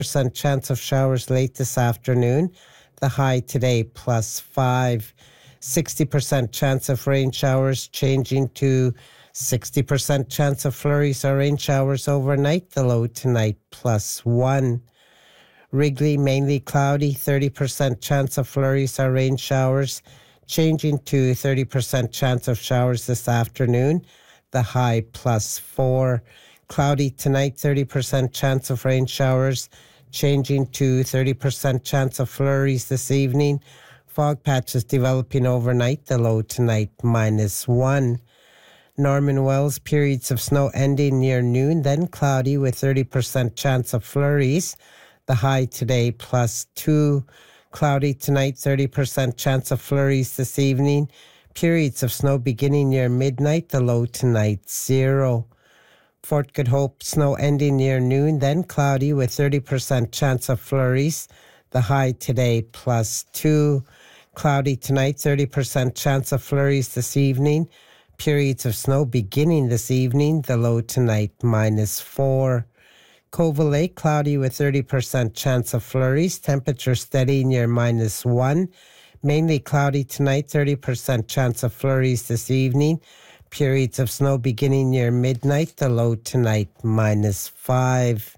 chance of showers late this afternoon. The high today +5. 60% chance of rain showers changing to 60% chance of flurries or rain showers overnight. The low tonight +1. Wrigley, mainly cloudy, 30% chance of flurries or rain showers, changing to 30% chance of showers this afternoon. The high +4. Cloudy tonight, 30% chance of rain showers, changing to 30% chance of flurries this evening. Fog patches developing overnight. The low tonight -1. Norman Wells, periods of snow ending near noon, then cloudy with 30% chance of flurries. The high today +2. Cloudy tonight, 30% chance of flurries this evening. Periods of snow beginning near midnight. The low tonight 0. Fort Good Hope, snow ending near noon, then cloudy with 30% chance of flurries. The high today +2. Cloudy tonight, 30% chance of flurries this evening. Periods of snow beginning this evening. The low tonight -4. Cova Lake, cloudy with 30% chance of flurries. Temperature steady near -1. Mainly cloudy tonight, 30% chance of flurries this evening. Periods of snow beginning near midnight. The low tonight -5.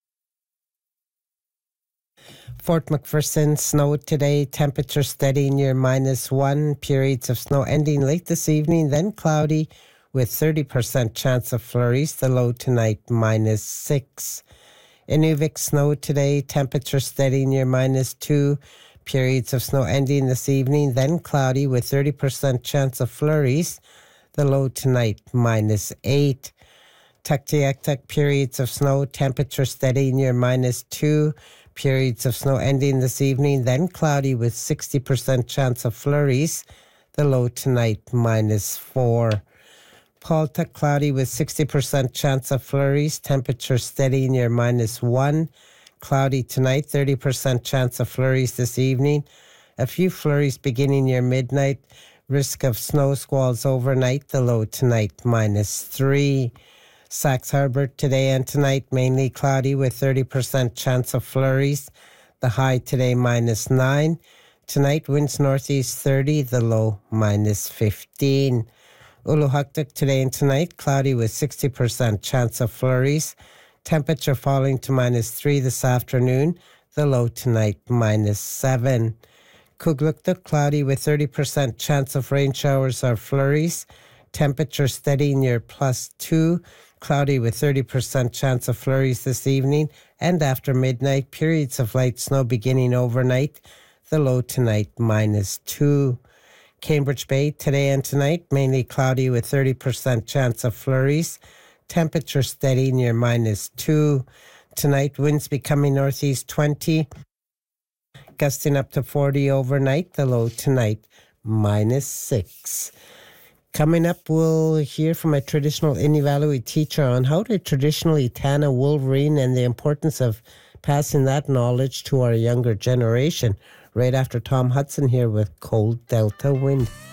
Fort McPherson, snow today, temperature steady near -1. Periods of snow ending late this evening, then cloudy with 30% chance of flurries. The low tonight -6. Inuvik, snow today, temperature steady near -2. Periods of snow ending this evening, then cloudy with 30% chance of flurries. The low tonight -8. Tuktoyaktuk, periods of snow, temperature steady near -2. Periods of snow ending this evening, then cloudy with 60% chance of flurries. The low tonight -4. Paltuk, cloudy with 60% chance of flurries. Temperature steady near -1. Cloudy tonight, 30% chance of flurries this evening. A few flurries beginning near midnight. Risk of snow squalls overnight. The low tonight -3. Sax Harbor, today and tonight, mainly cloudy with 30% chance of flurries. The high today -9. Tonight, winds northeast 30. The low -15. Uluhaktuk, today and tonight, cloudy with 60% chance of flurries. Temperature falling to -3 this afternoon. The low tonight -7. Kugluktuk, cloudy with 30% chance of rain showers or flurries. Temperature steady near +2. Cloudy with 30% chance of flurries this evening and after midnight. Periods of light snow beginning overnight. The low tonight -2. Cambridge Bay, today and tonight, mainly cloudy with 30% chance of flurries. Temperature steady near -2. Tonight, winds becoming northeast 20, gusting up to 40 overnight. The low tonight -6. Coming up, we'll hear from a traditional Inuvialuit teacher on how to traditionally tan a wolverine and the importance of passing that knowledge to our younger generation. Right after Tom Hudson here with Cold Delta Wind.